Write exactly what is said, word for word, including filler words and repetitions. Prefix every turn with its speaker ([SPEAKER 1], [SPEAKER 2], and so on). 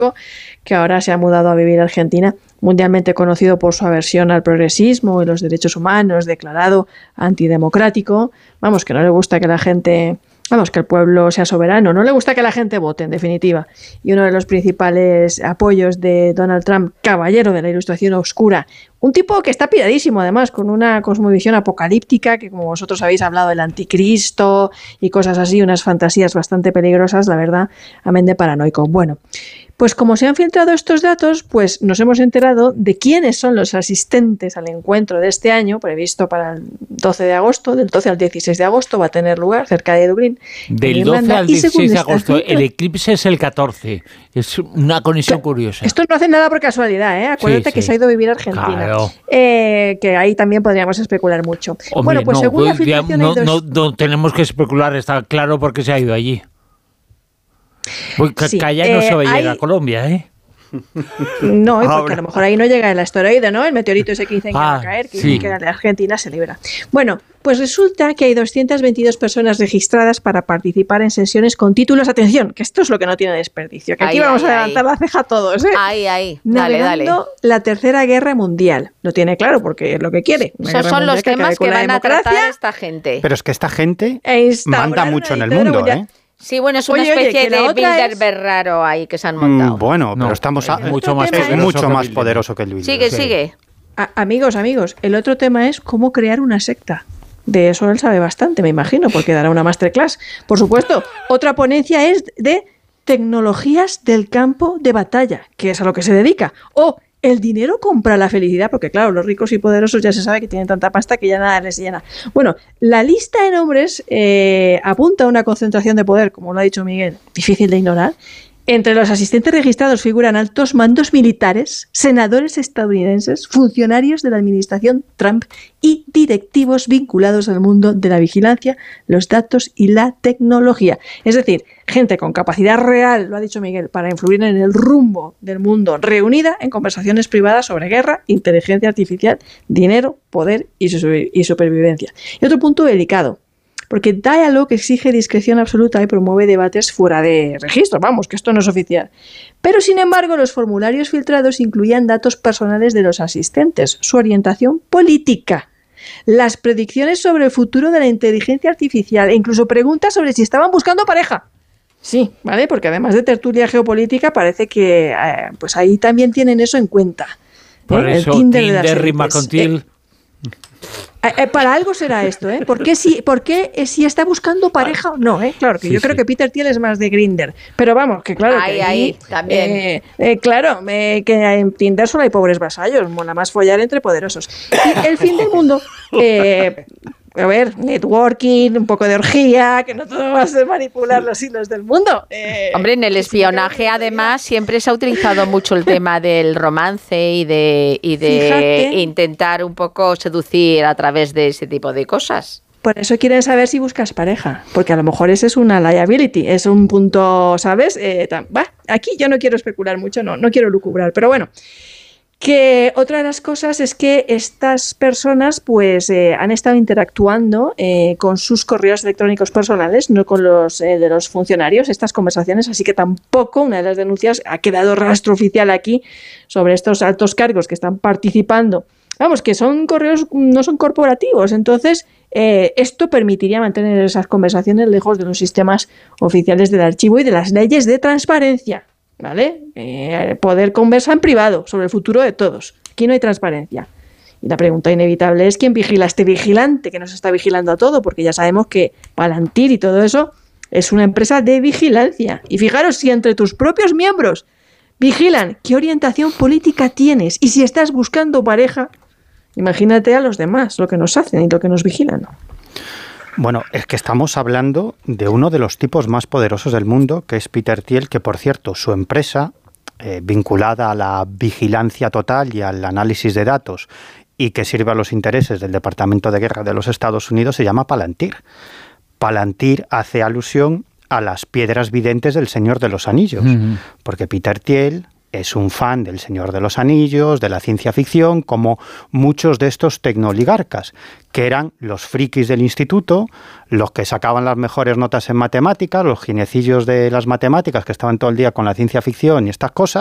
[SPEAKER 1] que ahora se ha mudado a vivir a Argentina, mundialmente conocido por su aversión al progresismo y los derechos humanos, declarado antidemocrático. Vamos, que no le gusta que la gente... Vamos, que el pueblo sea soberano. No le gusta que la gente vote, en definitiva. Y uno de los principales apoyos de Donald Trump, caballero de la ilustración oscura, un tipo que está piradísimo, además, con una cosmovisión apocalíptica, que como vosotros habéis hablado del anticristo y cosas así, unas fantasías bastante peligrosas, la verdad, amén de paranoico. Bueno, pues como se han filtrado estos datos, pues nos hemos enterado de quiénes son los asistentes al encuentro de este año, previsto para el doce de agosto, del doce al dieciséis de agosto, va a tener lugar cerca de Dublín.
[SPEAKER 2] Del doce al dieciséis de agosto, el eclipse es el catorce. Es una conexión
[SPEAKER 1] que,
[SPEAKER 2] curiosa.
[SPEAKER 1] Esto no hace nada por casualidad, ¿eh? Acuérdate sí, que sí. se ha ido a vivir a Argentina. Claro. Eh, que ahí también podríamos especular mucho.
[SPEAKER 2] Hombre,
[SPEAKER 1] bueno, pues
[SPEAKER 2] no,
[SPEAKER 1] según
[SPEAKER 2] pues,
[SPEAKER 1] la filtración
[SPEAKER 2] no,
[SPEAKER 1] hay dos...
[SPEAKER 2] no, no tenemos que especular, está claro por qué se ha ido allí. Pues sí, Calla no eh, se va a llegar hay... a Colombia, ¿eh?
[SPEAKER 1] No, porque Ahora. a lo mejor ahí no llega el asteroide, ¿no? El meteorito ese que dicen que ah, va a caer, que sí. dicen que la Argentina se libra. Bueno, pues resulta que hay doscientas veintidós personas registradas para participar en sesiones con títulos, atención, que esto es lo que no tiene desperdicio, que aquí ay, vamos ay, a levantar ay. la ceja todos, ¿eh?
[SPEAKER 3] Ahí, ahí, dale,
[SPEAKER 1] Navegando
[SPEAKER 3] dale.
[SPEAKER 1] la tercera guerra mundial. Lo tiene claro porque es lo que quiere.
[SPEAKER 3] Esos son los temas que, que van a tratar esta gente.
[SPEAKER 4] Pero es que esta gente manda mucho en el mundo, mundial. ¿eh?
[SPEAKER 3] Sí, bueno, es una
[SPEAKER 1] oye,
[SPEAKER 3] especie
[SPEAKER 1] oye,
[SPEAKER 3] de Bilderberg
[SPEAKER 1] es...
[SPEAKER 3] raro ahí que se han montado.
[SPEAKER 4] Mm, bueno,
[SPEAKER 2] no,
[SPEAKER 4] pero estamos a...
[SPEAKER 2] mucho más
[SPEAKER 4] es mucho más
[SPEAKER 2] que
[SPEAKER 4] poderoso que el Bilderberg.
[SPEAKER 3] Sigue, sí. sigue.
[SPEAKER 1] A amigos, amigos, el otro tema es cómo crear una secta. De eso él sabe bastante, me imagino, porque dará una masterclass. Por supuesto, otra ponencia es de tecnologías del campo de batalla, que es a lo que se dedica. O el dinero compra la felicidad, porque claro, los ricos y poderosos ya se sabe que tienen tanta pasta que ya nada les llena. Bueno, la lista de nombres eh, apunta a una concentración de poder, como lo ha dicho Miguel, difícil de ignorar. Entre los asistentes registrados figuran altos mandos militares, senadores estadounidenses, funcionarios de la administración Trump y directivos vinculados al mundo de la vigilancia, los datos y la tecnología. Es decir, gente con capacidad real, lo ha dicho Miguel, para influir en el rumbo del mundo, reunida en conversaciones privadas sobre guerra, inteligencia artificial, dinero, poder y, su- y supervivencia. Y otro punto delicado. Porque Dialog exige discreción absoluta y promueve debates fuera de registro. Vamos, que esto no es oficial. Pero, sin embargo, los formularios filtrados incluían datos personales de los asistentes, su orientación política, las predicciones sobre el futuro de la inteligencia artificial e incluso preguntas sobre si estaban buscando pareja. Sí, ¿vale? Porque además de tertulia geopolítica, parece que eh, pues ahí también tienen eso en cuenta.
[SPEAKER 2] Por
[SPEAKER 1] ¿eh?
[SPEAKER 2] eso,
[SPEAKER 1] El Tinder,
[SPEAKER 2] Tinder
[SPEAKER 1] de las
[SPEAKER 2] rima
[SPEAKER 1] élites.
[SPEAKER 2] con Til.
[SPEAKER 1] Eh, Eh, para algo será esto, ¿eh? ¿Por qué si, por qué, eh, si está buscando pareja o no? ¿eh? Claro, que
[SPEAKER 2] Sí,
[SPEAKER 1] yo
[SPEAKER 2] sí.
[SPEAKER 1] creo que Peter Thiel es más de Grindr. Pero vamos, que claro.
[SPEAKER 3] Ahí,
[SPEAKER 1] que
[SPEAKER 3] ahí,
[SPEAKER 1] ahí,
[SPEAKER 3] también.
[SPEAKER 1] Eh, eh, claro, eh, que en Tinder solo hay pobres vasallos, mola más follar entre poderosos. Y el fin del mundo, eh, a ver, networking, un poco de orgía, que no todo va a ser manipular los hilos del mundo. Eh,
[SPEAKER 3] Hombre, en el espionaje además siempre se ha utilizado mucho el tema del romance y de, y de
[SPEAKER 1] Fíjate.
[SPEAKER 3] intentar un poco seducir a través de ese tipo de cosas.
[SPEAKER 1] Por eso quieren saber si buscas pareja, porque a lo mejor ese es una liability, es un punto, ¿sabes? Eh, tan, bah, aquí yo no quiero especular mucho, no, no quiero lucubrar, pero bueno. Que otra de las cosas es que estas personas pues eh, han estado interactuando eh, con sus correos electrónicos personales, no con los eh, de los funcionarios, estas conversaciones, así que tampoco una de las denuncias ha quedado rastro oficial aquí sobre estos altos cargos que están participando. Vamos, que son correos, no son corporativos, entonces eh, esto permitiría mantener esas conversaciones lejos de los sistemas oficiales del archivo y de las leyes de transparencia. ¿Vale? Eh, poder conversar en privado sobre el futuro de todos. Aquí no hay transparencia. Y la pregunta inevitable es ¿quién vigila a este vigilante que nos está vigilando a todo? Porque ya sabemos que Palantir y todo eso es una empresa de vigilancia. Y fijaros, si entre tus propios miembros vigilan qué orientación política tienes y si estás buscando pareja, imagínate a los demás, lo que nos hacen y lo que nos vigilan, ¿no?
[SPEAKER 4] Bueno, es que estamos hablando de uno de los tipos más poderosos del mundo, que es Peter Thiel, que por cierto, su empresa, eh, vinculada a la vigilancia total y al análisis de datos, y que sirve a los intereses del Departamento de Guerra de los Estados Unidos, se llama Palantir. Palantir hace alusión a las piedras videntes del Señor de los Anillos, uh-huh. porque Peter Thiel es un fan del Señor de los Anillos, de la ciencia ficción, como muchos de estos tecnooligarcas, que eran los frikis del instituto, los que sacaban las mejores notas en matemáticas, los ginecillos de las matemáticas que estaban todo el día con la ciencia ficción y estas cosas.